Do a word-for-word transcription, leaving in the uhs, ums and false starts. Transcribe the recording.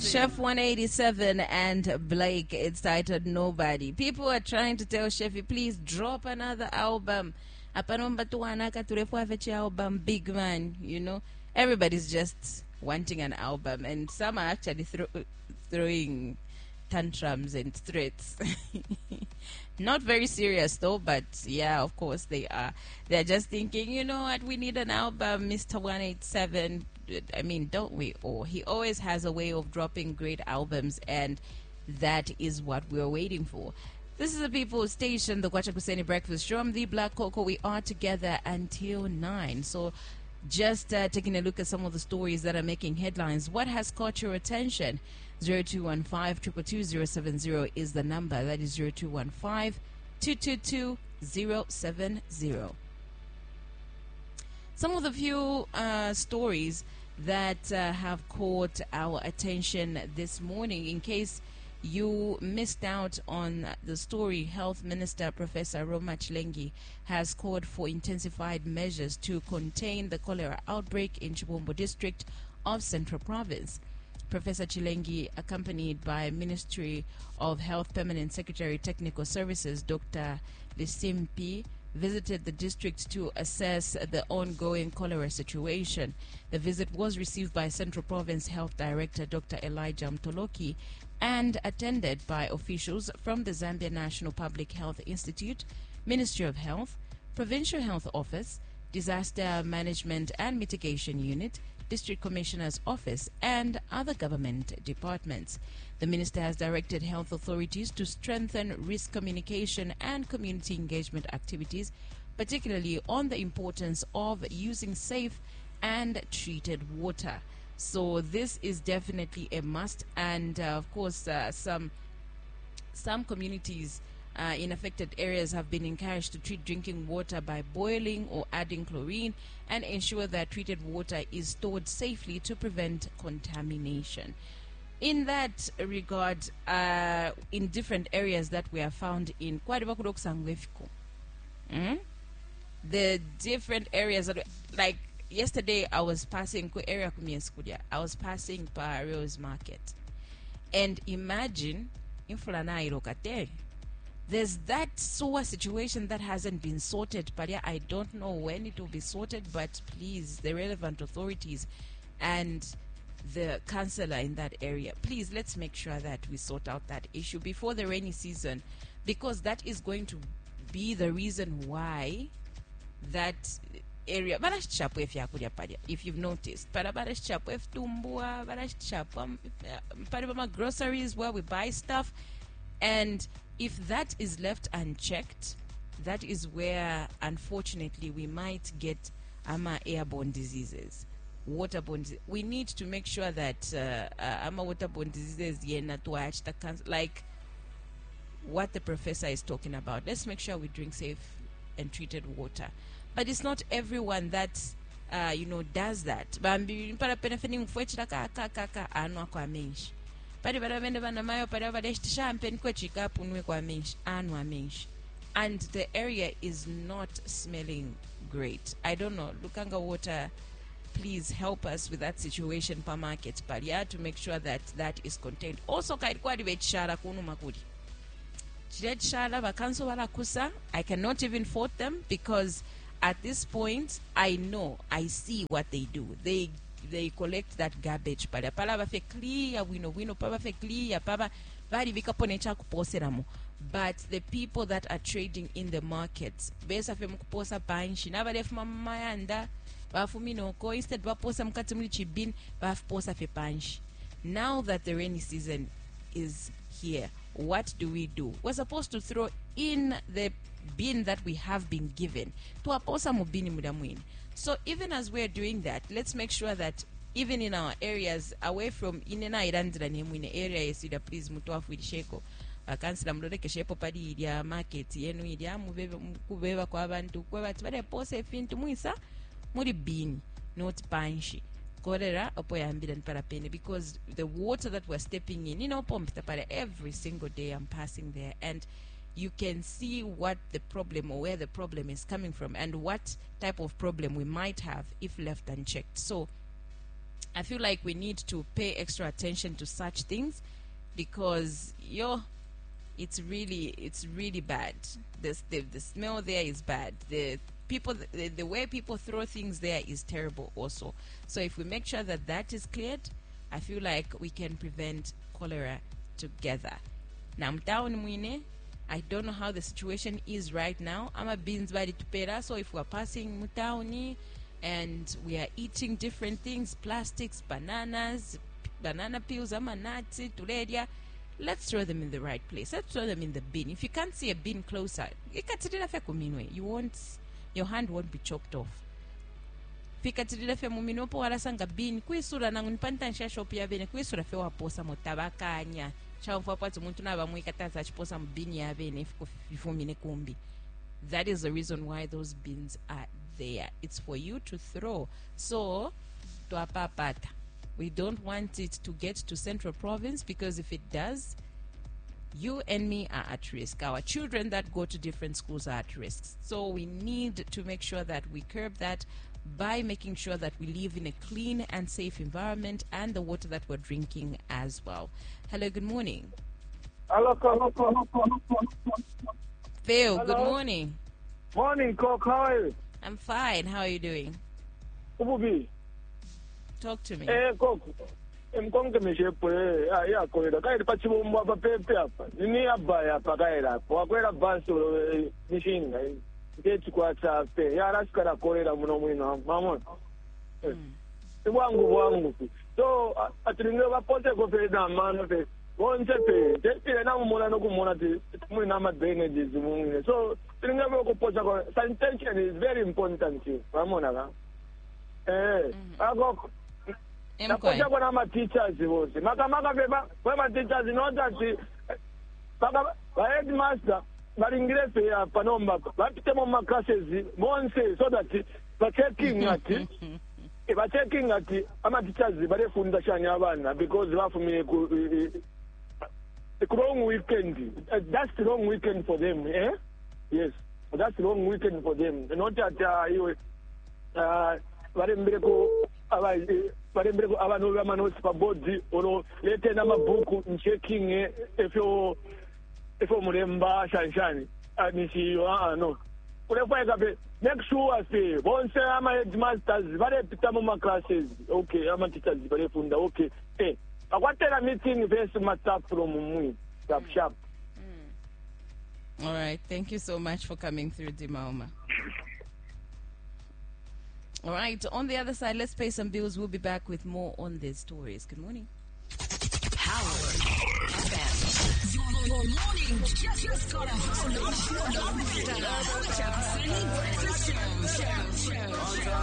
Chef one eighty-seven and Blake, it's titled Nobody. People are trying to tell Chefy, please drop another album. Apanomba tuanaka turefu album, big man, you know. Everybody's just wanting an album, and some are actually thro- throwing tantrums and threats. Not very serious though, but yeah, of course they are. They're just thinking, you know what, we need an album, Mister one eighty-seven. I mean, don't we all? He always has a way of dropping great albums, and that is what we're waiting for. This is the People's Station, the Kwacha Kuseni Breakfast Show. I'm the Black Coco. We are together until nine. So just uh, taking a look at some of the stories that are making headlines. What has caught your attention? zero two one five, two two two, zero seven zero is the number. That is zero two one five, two two two, zero seven zero. Some of the few uh, stories that uh, have caught our attention this morning, in case you missed out on the story, Health Minister Professor Roma Chilengi has called for intensified measures to contain the cholera outbreak in Chibombo district of Central Province. Professor Chilengi, accompanied by Ministry of Health Permanent Secretary Technical Services, Doctor Lisimpi, visited the district to assess the ongoing cholera situation. The visit was received by Central Province Health Director Doctor Elijah Mtoloki and attended by officials from the Zambia National Public Health Institute, Ministry of Health, Provincial Health Office, Disaster Management and Mitigation Unit, District Commissioner's Office, and other government departments. The minister has directed health authorities to strengthen risk communication and community engagement activities, particularly on the importance of using safe and treated water. So this is definitely a must, and uh, of course uh, some some communities uh, in affected areas have been encouraged to treat drinking water by boiling or adding chlorine and ensure that treated water is stored safely to prevent contamination. In that regard, uh, in different areas that we are found in, mm? the different areas, that, like yesterday I was passing area I was passing by Rose Market, and imagine there's that sewer situation that hasn't been sorted, but yeah, I don't know when it will be sorted, but please, the relevant authorities and the councillor in that area, please, let's make sure that we sort out that issue before the rainy season, because that is going to be the reason why that area, if you've noticed, groceries where we buy stuff, and if that is left unchecked, that is where unfortunately we might get ama airborne diseases, waterborne disease. We need to make sure that uh, uh, ama waterborne diseases like what the professor is talking about. Let's make sure we drink safe and treated water. But it's not everyone that uh, you know does that. And the area is not smelling great. I don't know. Lukanga Water, please help us with that situation per market, but yeah, to make sure that that is contained. Also, I cannot even fault them, because at this point I know, I see what they do. They they collect that garbage, but clear, we know, we know, clear, but the people that are trading in the markets, instead now that the rainy season is here, what do we do? We're supposed to throw in the bin that we have been given. So even as we're doing that, let's make sure that even in our areas, away from inena irandira nemu in area yesida, please mutuafu ilisheko kansila mloleke shepo padi idia market yenu idia mubeba kwa abantu kwa bati bade pose fintu muisa muri bin not panshi cholera opo yambira nparapene, because the water that we're stepping in, you know, pompita pare every single day I'm passing there, and you can see what the problem or where the problem is coming from and what type of problem we might have if left unchecked. So I feel like we need to pay extra attention to such things because yo, it's really it's really bad. The the, the smell there is bad. The people the, the way people throw things there is terrible also. So if we make sure that that is cleared, I feel like we can prevent cholera together. Now mtaani mwine, I don't know how the situation is right now. I'm a beans body to pera, so if we're passing mutauni and we are eating different things, plastics, bananas, banana peels, ama nuts, tuledia, let's throw them in the right place. Let's throw them in the bin. If you can't see a bin closer, you won't, your hand won't be chopped off. Fikatidila fe mumino po wala sanga bin kwisura nangu nipantanisha shop ya bene kwisura fe waposa motabakanya cha mfapatu muntu na bamwikataza chiposa mbini ya bene ifumine kumbi. That is the reason why those bins are there. It's for you to throw. So tuapapata, we don't want it to get to Central Province, because if it does, you and me are at risk. Our children that go to different schools are at risk. So we need to make sure that we curb that by making sure that we live in a clean and safe environment, and the water that we're drinking as well. Hello, good morning. Hello, hello, hello, hello, Phil, good morning. Morning, Coke. How are you? I'm fine. How are you doing? Ububi. Talk to me. Eh, Coke. Mkonge mishepe ya ya koida kaida pachibo mbaba pepe hapa. Nini abaya hapa kaida hapo. Wakwela baso mishinga. Ngeti kwa tape. Ya rasikara koida muno mwino mamon. Ibwangu bwangu. So atiringa bapote ko fe na mano fe. Wonse pe. Tepile na mumona no kumona ti mwe na madrenges mumwe. So atiringa ko pocha ko sanitation is very important. Mamona ka. Eh, ago nakoja kuna ma teachers bose maka maka beba we ma teachers not that baba ba headmaster baringire fe apa nomba bapite mu ma classes monse so that ba checking ati e ba checking ati ama teachers barefunda shanya abana because bafumile ku the long weekend. Uh, that's the long weekend for them, eh? Yes, that's the long weekend for them. Not that uh, you uh barembeko abaye barembeko abantu bamanosi pa body ono lete na mabuku checking if you if you mulemba shanshani anisi ah no ulefa ekabe make sure say bonse ama headmasters bare pita mu classes okay ama teachers bare funda okay eh akwatela meeting verse mata from mu sharp sharp. All right, thank you so much for coming through, Dimaoma. All right, on the other side, let's pay some bills. We'll be back with more on these stories. Good morning. Howard F M. Your, your morning just, just got a hold on. Breakfast show, show, show, show.